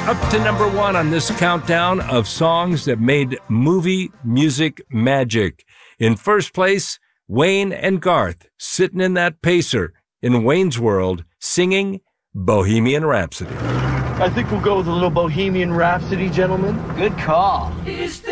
Up to number 1 on this countdown of songs that made movie music magic. In first place, Wayne and Garth sitting in that pacer in Wayne's World singing Bohemian Rhapsody. I think we'll go with a little Bohemian Rhapsody, gentlemen. Good call. Is